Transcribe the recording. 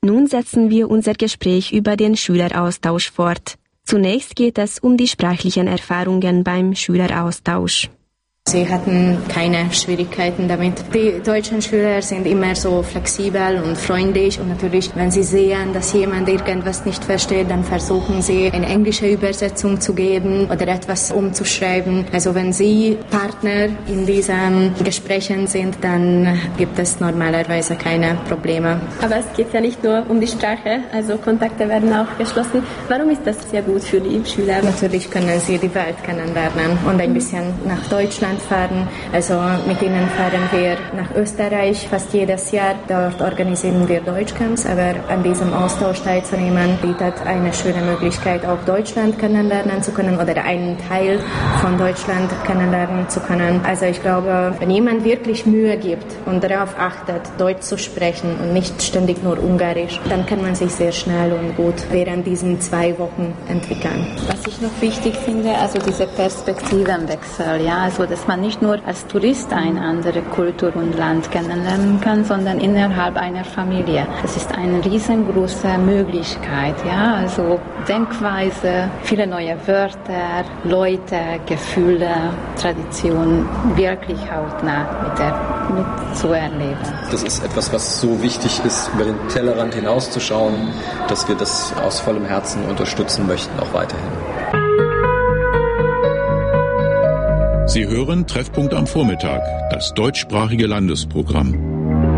Nun setzen wir unser Gespräch über den Schüleraustausch fort. Zunächst geht es um die sprachlichen Erfahrungen beim Schüleraustausch. Sie hatten keine Schwierigkeiten damit. Die deutschen Schüler sind immer so flexibel und freundlich und natürlich, wenn sie sehen, dass jemand irgendwas nicht versteht, dann versuchen sie, eine englische Übersetzung zu geben oder etwas umzuschreiben. Also wenn sie Partner in diesen Gesprächen sind, dann gibt es normalerweise keine Probleme. Aber es geht ja nicht nur um die Sprache, also Kontakte werden auch geschlossen. Warum ist das sehr gut für die Schüler? Natürlich können sie die Welt kennenlernen und ein bisschen nach Deutschland fahren. Also mit ihnen fahren wir nach Österreich fast jedes Jahr. Dort organisieren wir Deutschcamps, aber an diesem Austausch teilzunehmen bietet eine schöne Möglichkeit, auch Deutschland kennenlernen zu können oder einen Teil von Deutschland kennenlernen zu können. Also ich glaube, wenn jemand wirklich Mühe gibt und darauf achtet, Deutsch zu sprechen und nicht ständig nur Ungarisch, dann kann man sich sehr schnell und gut während diesen 2 Wochen entwickeln. Was ich noch wichtig finde, also dieser Perspektivenwechsel, ja, also dass man nicht nur als Tourist eine andere Kultur und Land kennenlernen kann, sondern innerhalb einer Familie. Das ist eine riesengroße Möglichkeit, ja, also Denkweise, viele neue Wörter, Leute, Gefühle, Traditionen wirklich hautnah mit zu erleben. Das ist etwas, was so wichtig ist, über den Tellerrand hinauszuschauen, dass wir das aus vollem Herzen unterstützen möchten, auch weiterhin. Sie hören Treffpunkt am Vormittag, das deutschsprachige Landesprogramm.